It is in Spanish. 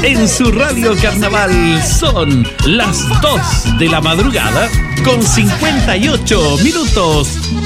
en su radio carnaval. Son las 2 de la madrugada con 58 minutos.